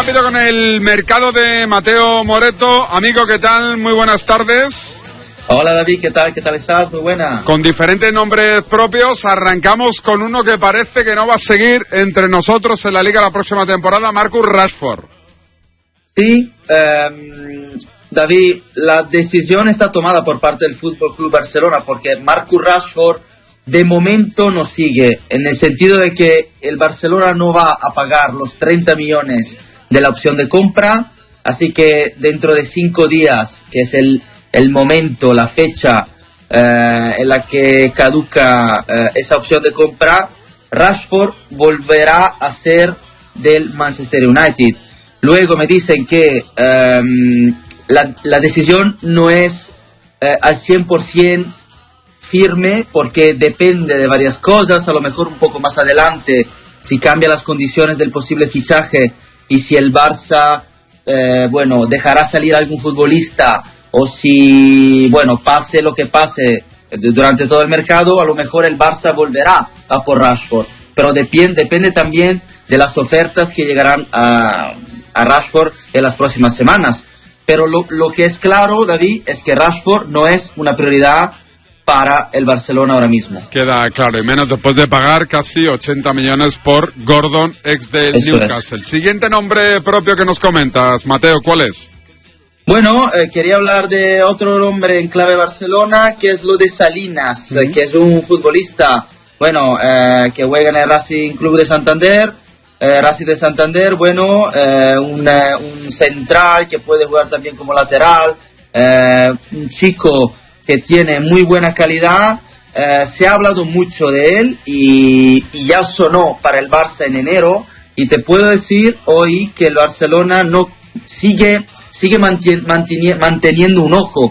rápido con el mercado de Mateo Moreto. Amigo, ¿qué tal? Muy buenas tardes. Hola David, ¿qué tal? ¿Qué tal estás? Muy buena. Con diferentes nombres propios, arrancamos con uno que parece que no va a seguir entre nosotros en la Liga la próxima temporada, Marcus Rashford. Sí, David, la decisión está tomada por parte del Fútbol Club Barcelona porque Marcus Rashford de momento no sigue, en el sentido de que el Barcelona no va a pagar los 30 millones de la opción de compra, así que dentro de 5 días, que es el momento, la fecha en la que caduca esa opción de compra, Rashford volverá a ser del Manchester United. Luego me dicen que la decisión no es al 100% firme porque depende de varias cosas, a lo mejor un poco más adelante, si cambian las condiciones del posible fichaje y si el Barça, dejará salir a algún futbolista o si, pase lo que pase durante todo el mercado, a lo mejor el Barça volverá a por Rashford. Pero depende también de las ofertas que llegarán a Rashford en las próximas semanas. Pero lo que es claro, David, es que Rashford no es una prioridad para el Barcelona ahora mismo. Queda claro, y menos después de pagar casi 80 millones por Gordon, ex del Newcastle. Siguiente nombre propio que nos comentas, Mateo, ¿cuál es? Bueno, quería hablar de otro nombre en clave Barcelona, que es lo de Salinas, que es un futbolista, que juega en el Racing Club de Santander. Racing de Santander, un central que puede jugar también como lateral, un chico que tiene muy buena calidad. Se ha hablado mucho de él y ya sonó para el Barça en enero, y te puedo decir hoy que el Barcelona no sigue manteniendo un ojo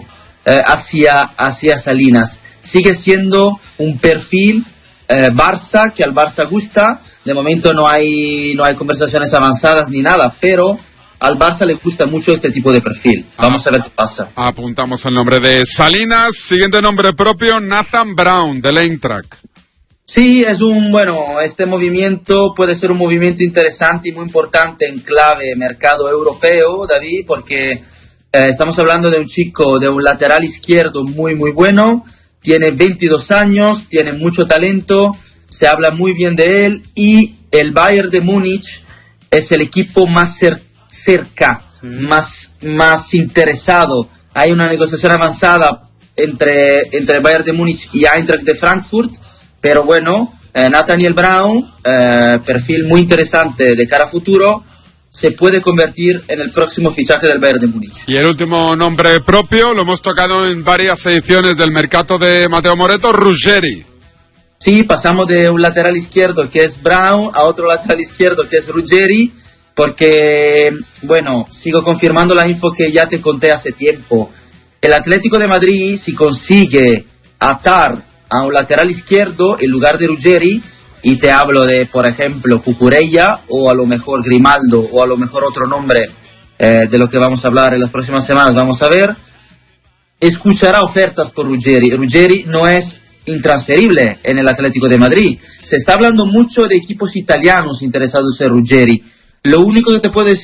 hacia Salinas. Sigue siendo un perfil Barça, que al Barça gusta. De momento no hay conversaciones avanzadas ni nada, pero al Barça le gusta mucho este tipo de perfil. Vamos a ver qué pasa. Apuntamos el nombre de Salinas. Siguiente nombre propio, Nathan Brown, del Eintracht. Sí, este movimiento puede ser un movimiento interesante y muy importante en clave mercado europeo, David, porque estamos hablando de un chico, de un lateral izquierdo muy, muy bueno. Tiene 22 años, tiene mucho talento, se habla muy bien de él, y el Bayern de Múnich es el equipo más cerca, más interesado. Hay una negociación avanzada entre el Bayern de Múnich y Eintracht de Frankfurt, pero Nathaniel Brown, perfil muy interesante de cara a futuro, se puede convertir en el próximo fichaje del Bayern de Múnich. Y el último nombre propio, lo hemos tocado en varias ediciones del mercado de Mateo Moreto, Ruggeri. Sí, pasamos de un lateral izquierdo que es Brown a otro lateral izquierdo que es Ruggeri, porque, sigo confirmando la info que ya te conté hace tiempo. El Atlético de Madrid, si consigue atar a un lateral izquierdo en lugar de Ruggeri, y te hablo de, por ejemplo, Cucurella, o a lo mejor Grimaldo, o a lo mejor otro nombre de lo que vamos a hablar en las próximas semanas, vamos a ver, escuchará ofertas por Ruggeri. Ruggeri no es intransferible en el Atlético de Madrid. Se está hablando mucho de equipos italianos interesados en Ruggeri. Lo único que te puedo